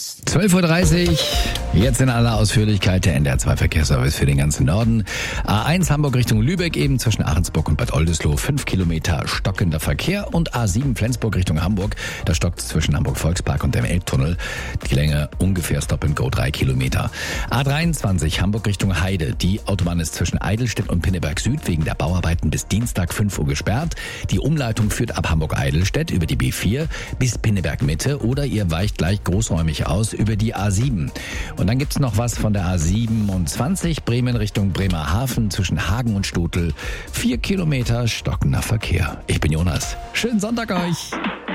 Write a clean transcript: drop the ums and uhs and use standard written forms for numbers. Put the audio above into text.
12:30 Uhr, jetzt in aller Ausführlichkeit der NDR 2 Verkehrsservice für den ganzen Norden. A1 Hamburg Richtung Lübeck, eben zwischen Ahrensburg und Bad Oldesloe, 5 Kilometer stockender Verkehr. Und A7 Flensburg Richtung Hamburg, da stockt es zwischen Hamburg Volkspark und dem Elbtunnel. Die Länge ungefähr Stop and Go 3 Kilometer. A23 Hamburg Richtung Heide, die Autobahn ist zwischen Eidelstedt und Pinneberg Süd wegen der Bauarbeiten bis Dienstag 5 Uhr gesperrt. Die Umleitung führt ab Hamburg-Eidelstedt über die B4 bis Pinneberg Mitte oder ihr weicht gleich großräumig aus über die A7. Und dann gibt's noch was von der A27 Bremen Richtung Bremerhaven zwischen Hagen und Stutel. 4 Kilometer stockender Verkehr. Ich bin Jonas. Schönen Sonntag euch.